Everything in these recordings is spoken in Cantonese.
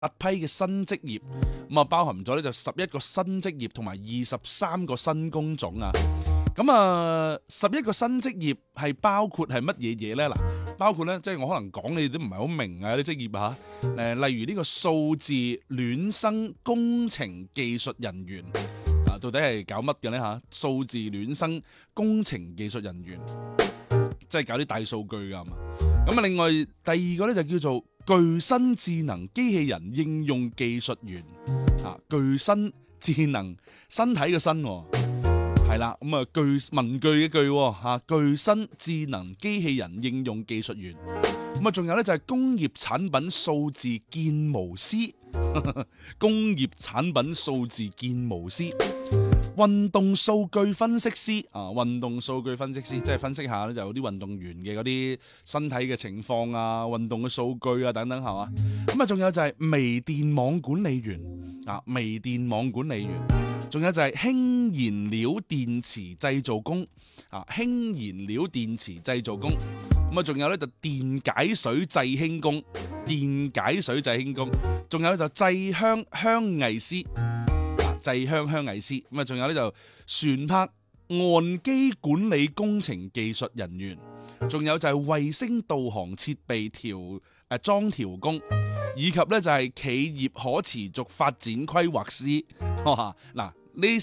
批嘅新職業，咁啊包含咗咧就11個新職業同埋23個新工種啊。咁啊11個新職業係包括係乜嘢嘢咧？嗱，包括咧即係我可能講你哋都唔係好明啊啲職業啊，例如呢個數字孌生工程技術人員啊，到底係搞乜嘅咧嚇？數字孌生工程技術人員，即係搞啲大數據㗎嘛。咁啊，另外第二個咧就叫做具身智能機器人應用技術員啊，具身智能身體嘅身係啦，咁啊具文具嘅具吓，具身智能機器人應用技術員。咁啊仲有咧就係工業產品數字建模師，工業產品數字建模師。運動數據分析師啊，運動數據分析師即係分析下咧，就有啲運動員嘅嗰啲身體嘅情況啊，運動嘅數據啊等等係嘛。咁啊，仲有就係微電網管理員啊，微電網管理員，仲有就係氫燃料電池製造工啊，氫燃料電池製造工。咁啊，仲有咧就電解水製氫工，電解水製氫工，仲有就製香香藝師。製香香藝師，咁啊，仲有咧就船舶岸機管理工程技術人員，仲有就係衛星導航設備裝調工，以及咧就係企業可持續發展規劃師。嗱，呢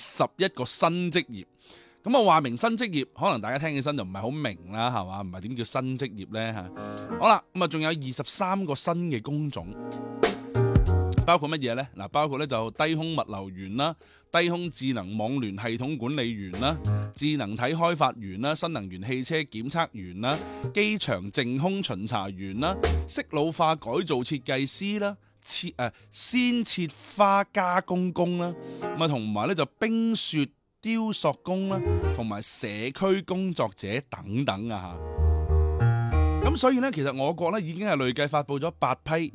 11個新職業，咁啊話明新職業，可能大家聽起身就唔係好明啦，係嘛？唔係點叫新職業咧嚇？好啦，咁啊仲有23個新嘅工種。包括乜嘢呢？嗱，包括咧就低空物流員啦、低空智能網聯系統管理員啦、智能體開發員啦、新能源汽車檢測員啦、機場淨空巡查員啦、適老化改造設計師啦、鮮切花加工工啦，咁啊同埋咧就冰雪雕塑工啦，同埋社區工作者等等啊嚇。咁所以咧，其實我國咧已經係累計發佈咗8批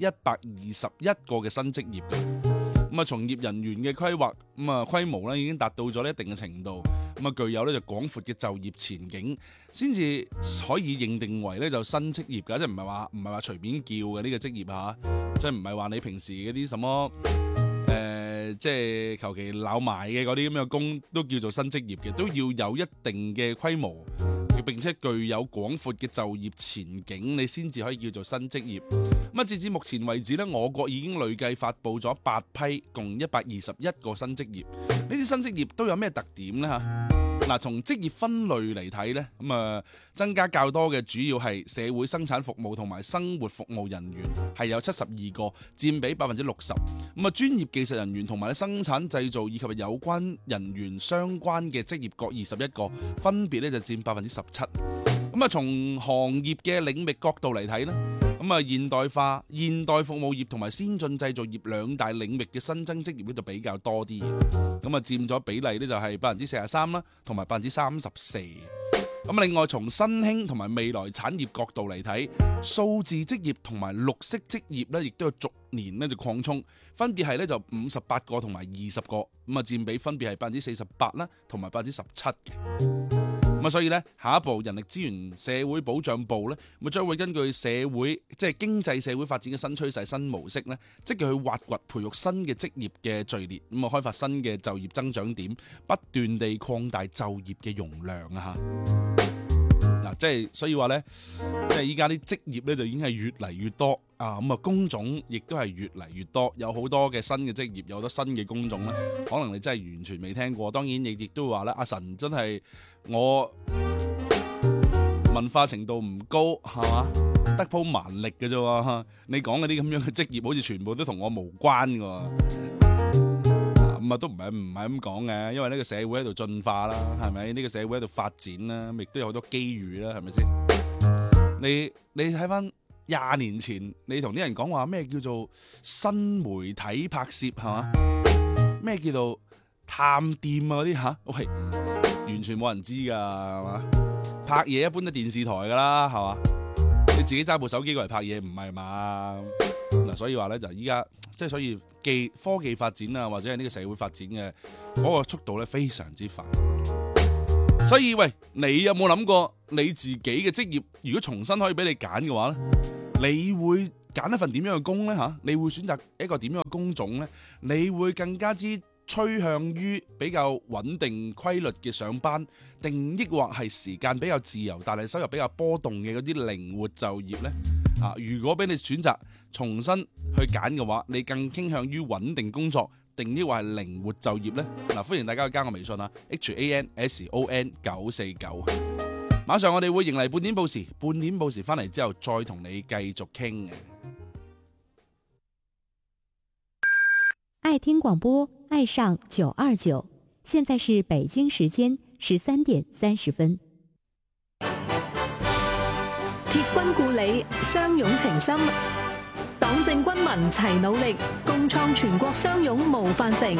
121個嘅新職業嘅。咁啊，從業人員嘅規劃咁啊規模咧已經達到咗一定嘅程度，咁啊具有咧就廣闊嘅就業前景，先至可以認定為咧就新職業㗎，即係唔係話隨便叫嘅呢個職業嚇，即係唔係話你平時嗰啲什麼即係求其鬧埋嘅嗰啲咁嘅工都叫做新職業嘅，都要有一定嘅規模，並且具有廣闊嘅就業前景，你先至可以叫做新職業。咁啊，截至目前為止咧，我國已經累計發佈咗8批，共121個新職業。呢啲新職業都有咩特點呢？嗱，從職業分類嚟睇咧，咁啊增加較多嘅主要係社會生產服務同埋生活服務人員，係有72個，佔比60%。咁啊，專業技術人員同埋生產製造以及有關人員相關嘅職業各21個，分別咧就佔17%。咁啊，從行業嘅領域角度嚟睇咧，咁啊現代化、現代服務業同埋先進製造業兩大領域嘅新增職業咧就比較多啲嘅，咁啊佔咗比例咧就係43%啦，同埋34%。咁另外從新興同埋未來產業角度嚟睇，數字職業同埋綠色職業咧，亦都有逐年咧就擴充，分別係咧就58個同埋20個，咁啊佔比分別係48%啦，同埋17%嘅。咁所以咧，下一步人力資源社會保障部咧，咁將會根據社會即係經濟社會發展嘅新趨勢、新模式咧，積極去挖掘、培育新嘅職業嘅序列，咁啊開發新嘅就業增長點，不斷地擴大就業嘅容量啊嚇！嗱，即係所以話咧，即係依家啲職業咧就已經係越嚟越多啊，咁啊工種亦都係越嚟越多，有好多嘅新嘅職業，有好多新嘅工種咧，可能你真係完全未聽過。當然亦都會話咧，阿神真係我文化程度唔高，係嘛？得鋪蠻力嘅啫喎，你講嗰啲咁樣嘅職業，好似全部都同我無關㗎。咁啊都唔係咁講嘅，因為呢個社會喺度進化啦，係咪？呢個社會喺度發展啦，亦都有好多機遇啦，係咪先？你睇翻20年前，你同啲人講話咩叫做新媒體拍攝，係嘛？咩叫做探店啊嗰啲嚇？喂，完全冇人知㗎，係嘛？拍嘢一般都電視台㗎啦，係嘛？你自己揸部手機過嚟拍嘢唔係嘛？嗱，所以話咧就依家即係所以科技發展啊，或者係呢個社會發展嘅嗰個速度咧非常之快。所以喂，你有冇諗過你自己嘅職業如果重新可以俾你揀嘅話咧，你會揀一份點樣嘅工呢？嚇？你會選擇一個點樣嘅工種呢？你會更加之趨向於比較穩定規律嘅上班，定抑或係時間比較自由，但係收入比較波動嘅嗰啲靈活就業呢？如果俾你選擇重新去揀嘅話，你更傾向於穩定工作，定抑或係靈活就業呢？歡迎大家去加我微信啊 HANSON949。馬上我哋會迎嚟半點報時，半點報時翻嚟之後再同你繼續傾嘅。 愛聽廣播，愛上929，現在是北京時間13點30分。 鐵軍故里，相擁情深，黨政軍民齊努力，共創全國相擁模範城。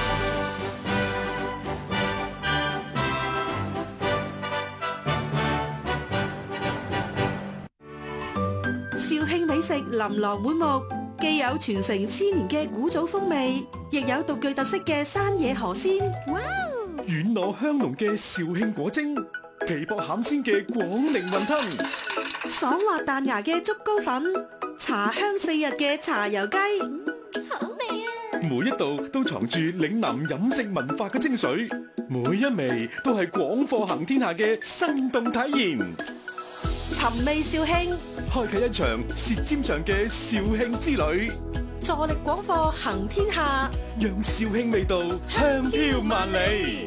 肇慶美食琳琅滿目，既有傳承千年嘅古早風味，亦有獨具特色嘅山野河鮮。哇！ 軟糯香濃嘅肇慶果蒸，皮薄餡鮮嘅廣寧雲吞， 爽滑彈牙嘅竹糕粉，茶香四溢嘅茶油雞。 好味啊！ 每一道都藏住嶺南飲食文化嘅精髓，每一味都係廣貨行天下嘅生動體驗。 尋味肇慶， 開啟一場舌尖上嘅肇慶之旅， 助力廣貨行天下， 讓肇慶味道香飄萬里。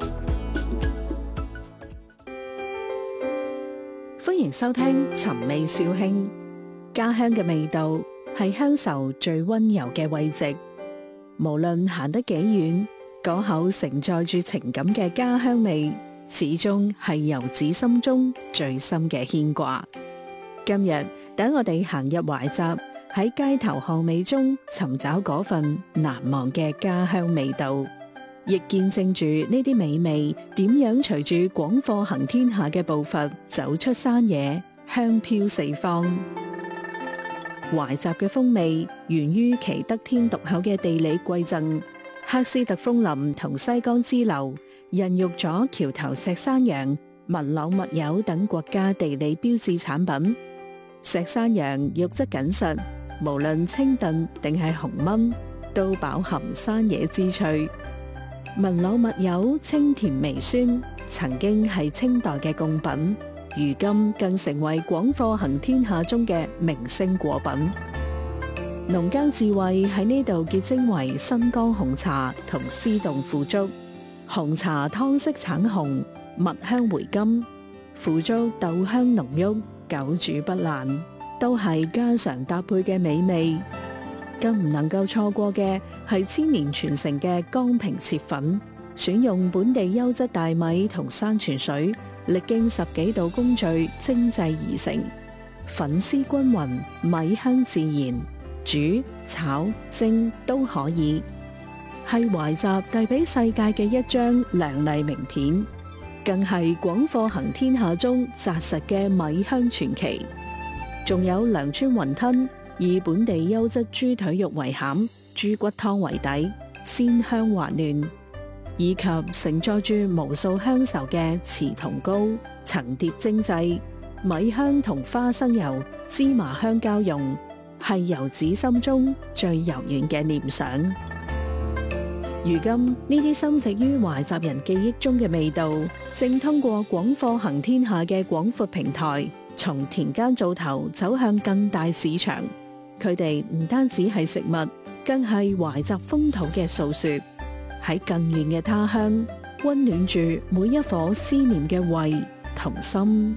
歡迎收聽尋味肇慶，家鄉嘅味道係鄉愁最溫柔嘅慰藉。無論行得幾遠，嗰口承載住情感嘅家鄉味，始終係遊子心中最深嘅牽掛。今日等我哋行入懷集，喺街頭巷尾中尋找嗰份難忘嘅家鄉味道，亦見證住呢啲美味點樣隨住廣貨行天下嘅步伐走出山野，香飄四方。懷集嘅風味源於其得天獨厚嘅地理饋贈，喀斯特楓林同西江支流孕育咗橋頭石山羊、文朗密柚等國家地理標誌產品。石山羊肉質緊實，無論清燉定係紅燜，都飽含山野之趣。文朗密柚清甜微酸，曾經係清代嘅貢品，如今更成為廣貨行天下中嘅明星果品。農耕智慧喺呢度結晶為新疆紅茶同絲凍腐竹。紅茶湯色橙紅，蜜香回甘；腐竹豆香濃郁，久煮不爛，都係家常搭配嘅美味。更唔能夠錯過嘅係千年傳承嘅江平切粉，選用本地優質大米同山泉水，歷經10幾道工序精製而成，粉絲均勻，米香自然，煮、炒、蒸都可以。係懷集遞俾世界嘅一張亮麗名片，更係廣貨行天下中紮實嘅米香傳奇。仲有良村雲吞，以本地優質豬腿肉為餡，豬骨湯為底，鮮香滑嫩，以及承載住無數鄉愁嘅糍同糕，層疊精製，米香同花生油、芝麻香交融，係遊子心中最柔軟嘅念想。如今呢啲深植於懷集人記憶中嘅味道，正通過廣貨行天下嘅廣闊平台，從田間灶頭走向更大市場。佢哋唔單止係食物，更係懷集風土嘅訴說。喺更遠嘅他鄉，溫暖住每一顆思念嘅胃同心。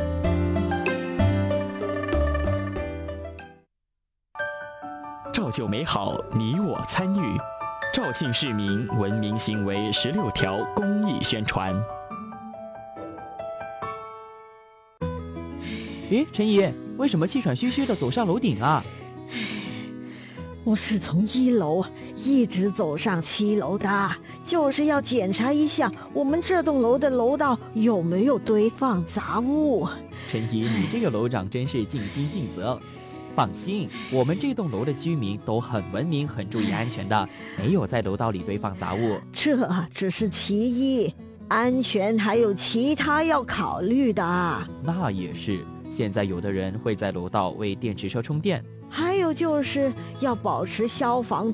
造就美好，你我參與。肇慶市民文明行為16條公益宣傳。 咦，陳姨，為什麼氣喘吁吁地走上樓頂啊？ 我是從1樓一直走上7樓的，就是要檢查一下我們這棟樓的樓道有沒有堆放雜物。 陳姨，你這個樓長真是盡心盡責。放心，我們這棟樓的居民都很文明，很注意安全的，沒有在樓道裏堆放雜物。 這只是其一，安全還有其他要考慮的。 那也是，現在有的人會在樓道為電池車充電。 哈， 有就是要保持消防